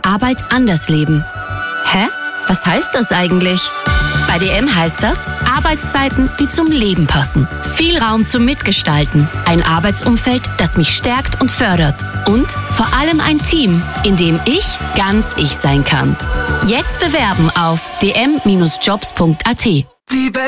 Arbeit anders leben. Hä? Was heißt das eigentlich? Bei DM heißt das Arbeitszeiten, die zum Leben passen. Viel Raum zum Mitgestalten. Ein Arbeitsumfeld, das mich stärkt und fördert. Und vor allem ein Team, in dem ich ganz ich sein kann. Jetzt bewerben auf dm-jobs.at.